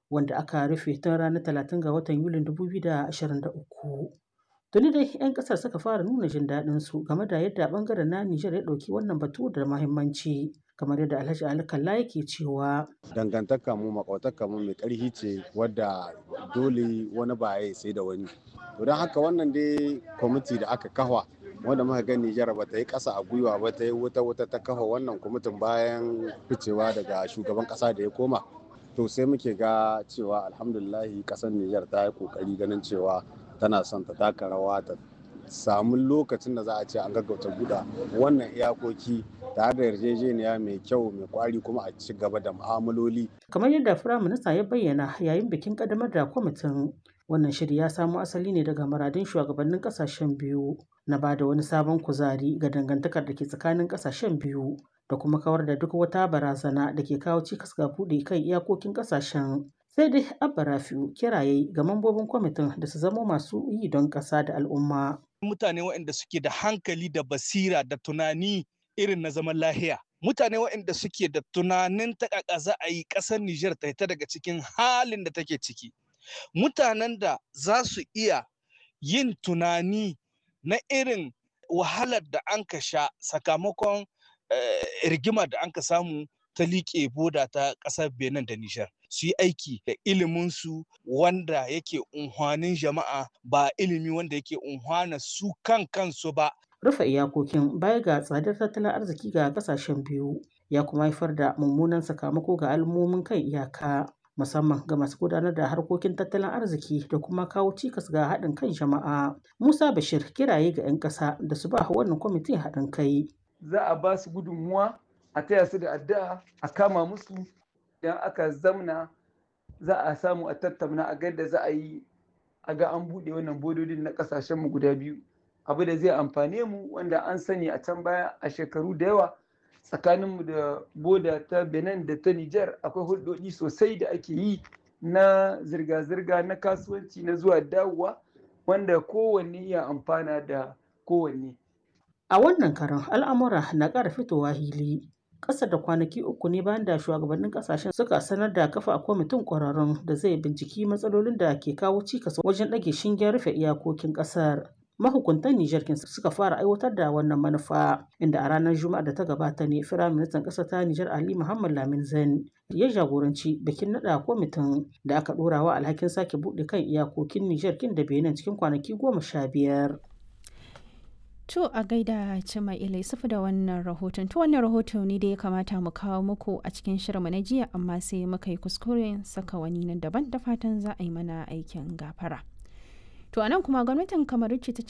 wanda aka rufe tun ranar 30 ga watan Yulin 2023. Tuni dai 'yan ƙasar suka fara nuna jin daɗinsu game da yadda ɓangaren na Nijar ya ɗauki wannan batu da muhimmanci, kamar yadda Alhaji Ali Kalla yake cewa. Dangantaka mu makwataka mu mai ƙarfi ce wadda dole wani ba ya sai da wani. To don haka wannan dai kwamiti da aka kafa wanda muka ga Nijar ba ta yi ƙasa a gwiwa ba ta yi wuta ta kafa wannan kwamitin bayan ficewa daga shugaban ƙasa da ya koma. To sai muke ga cewa alhamdulillahi ƙasar Nijar ta yi ƙoƙari ganin cewa tana son ta taka rawa ta samu lokacin da za a ce an gaggauta buɗe wannan iyakoki tare da yarjejeniya mai kyau mai kwari kuma a ci gaba da mu'amaloli. Kamar yadda Firaminista ya bayyana yayin bikin ƙaddamar da kwamitin, wannan shiri ya samo asali ne daga muradun shugabannin ƙasashen biyu na ba da wani sabon kuzari ga dangantakar da ke tsakanin ƙasashen biyu da kuma kawar da duk wata barazana da ke kawo cikas ga buɗe kan iyakokin ƙasashen. Sai dai Abba Rafi'u kiraye ga mambobin kwamitin da su zama masu yi don ƙasa da al'umma. Mutane waɗanda suke da hankali da basira da tunani irin na zaman lahiya. Mutane waɗanda suke da tunanin taƙaƙa za a yi ƙasar Nijar ta fita daga cikin halin da take ciki. Mutanen da za su iya yin tunani na irin wahalar da an ka sha sakamakon rigima da an ka samu ta liƙe boda ta ƙasar Benin da Nijar. Su yi aiki da iliminsu wanda yake unhwanin jama'a ba ilimi wanda yake unhwana su kansu ba. Rufe iyakokin baya ga tsadar tattalin arziki ga kasashen biyu ya kuma haifar da mummunan sakamako ga al'ummomin kan iyaka, musamman ga masu gudanar da harkokin tattalin arziki da kuma kawo cikas ga haɗin kan jama'a. Musa Bashir kiraye ga 'yan ƙasa da su ba wannan kwamitin haɗin kai. Za a ba su gudunmuwa, a taya su da addu'a, a kama musu. Idan aka zamna za a samu a tattauna a ga da za a yi a ga an buɗe wannan bododin na ƙasashenmu guda biyu. Abu da zai amfane mu wanda an sani a can baya a shekaru da yawa tsakaninmu da boda ta Benin da ta Nijar akwai hulɗoɗi sosai da ake yi na zirga-zirga na kasuwanci na zuwa dawowa wanda kowanne ya amfana da kowanne. A wannan karon al'amura na ƙara fitowa hili. Ƙasa da kwanaki 3 ne bayan da shugabannin ƙasashen suka sanar da kafa kwamitin ƙwararrun da zai binciki matsalolin da ke kawo cikas wajen ɗage shingen rufe iyakokin ƙasar. Mahukuntan Nijar suka fara aiwatar da wannan manufa, inda a ranar Juma'ar da ta gabata ne Firaministan ƙasar ta Nijar Ali Muhammad Lamin Zain ya jagoranci bikin naɗa kwamitin da aka ɗora wa alhakin sake buɗe kan iyakokin Nijar kin da Benin cikin kwanaki 15. To a gaida Cima'ila Yusufu da wannan rahoton. To wannan rahoton ne da ya kamata mu kawo muku a cikin shirinmu na jiya amma sai muka yi kuskuren saka wani nan daban da fatan za a yi mana aikin gafara. To anan kuma gwamnatin Kamaru ce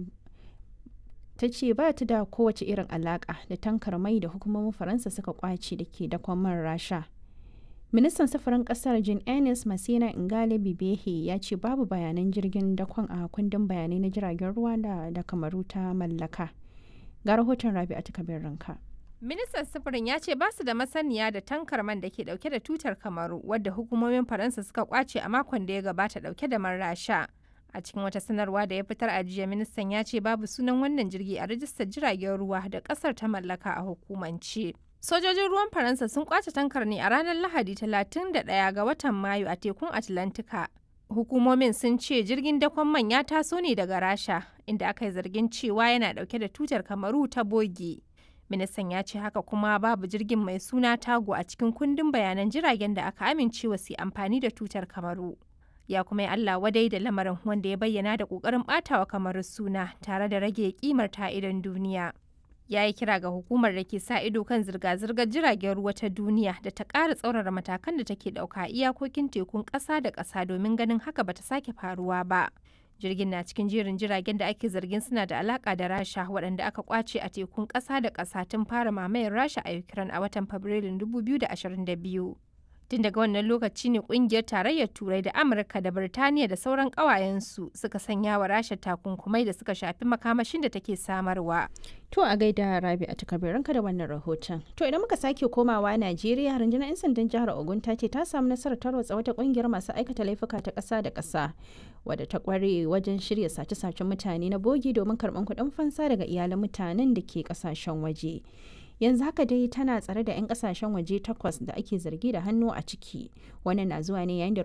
ta ce ba ta da kowace irin alaka da tankar mai da hukumomin Faransa suka kwace da ke dakon man Rasha. Ministan safarin kasar Jean Ernest Masina Ngale Bibehe ya ce babu bayanan jirgin dakon a kundin bayanai na jiragen ruwa da Kamaru ta mallaka. Ga rahoton Rabi'atu Kabir Ranka. Ministan sufurin ya ce ba su da masaniya da tankar man da ke dauke da tutar Kamaru wadda hukumomin Faransa suka kwace a makon da ya gabata dauke da man Rasha. A cikin wata sanarwa da ya fitar a jiya, ministan ya ce babu sunan wannan jirgi a rajistar jiragen ruwa da kasar ta mallaka a hukumance. Sojojin ruwan Faransa sun kwace tankar ne a ranar Lahadi 31 ga watan Mayu a tekun Atlantika. Hukumomin sun ce jirgin dakon man ya taso ne daga Rasha, inda aka yi zargin cewa yana dauke da tutar Kamaru ta boge. Ministan ya ce haka kuma babu jirgin mai suna Tago a cikin kundin bayanan jiragen da aka amincewa su amfani da tutar Kamaru. Ya kuma yi Allah wadai da lamarin, wanda ya bayyana da ƙoƙarin ɓatawa Kamaru suna tare da rage kimar ta idon duniya. Ya yi kira ga hukumar da ke sa ido kan zirga-zirgar jiragen ruwa ta duniya da ta ƙara tsaurara matakan da take ɗauka a iyakokin tekun ƙasa da ƙasa domin ganin haka bata sake faruwa ba. Jirgin na cikin jerin jiragen da ake zargin suna da alaƙa da Rasha waɗanda aka ƙwace a tekun ƙasa da ƙasa tun fara mamayar Rasha a Ukraine a watan Fabrilun 2022. Tun daga wannan lokaci ne kungiyar tarayyar Turai da Amurka da Birtaniya da sauran ƙawayensu suka sanya wa Rasha takunkumai da suka shafi makamashin da take samarwa. To a gaida Rabi'atu Kabir Ranka da wannan rahoton. To idan muka sake komawa Najeriya, rundunar 'yan sandan jihar Ogun ta ce ta samu nasarar tarwatsa wata kungiyar masu aikata laifuka ta ƙasa da ƙasa wadda ta ƙware wajen shirya sace-sacen mutane na bogi domin karɓar kuɗin fansa daga iyalan mutanen da ke ƙasashen waje. Yanzu haka dai tana tsare da 'yan kasashen waje 8 da ake zargi da hannu a ciki. Wannan na zuwa ne yayin da